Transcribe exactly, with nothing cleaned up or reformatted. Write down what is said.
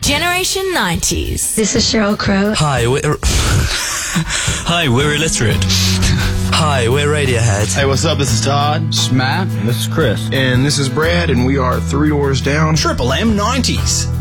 Generation nineties. This is Sheryl Crow. Hi, we're... Hi, we're illiterate. Hi, we're Radiohead. Hey, what's up? This is Todd. This is Matt. And this is Chris. And this is Brad, and we are Three Doors Down. Triple M nineties.